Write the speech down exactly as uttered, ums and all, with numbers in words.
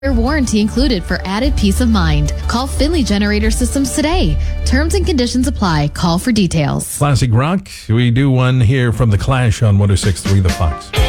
Warranty included for added peace of mind. Call Finley Generator Systems today. Terms and conditions apply. Call for details. Classic rock. We do one here from The Clash on one oh six point three The Fox.